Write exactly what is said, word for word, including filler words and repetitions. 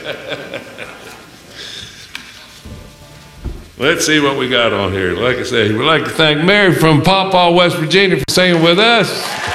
Let's see what we got on here. Like I said, we'd like to thank Mary from Pawpaw, West Virginia for singing with us.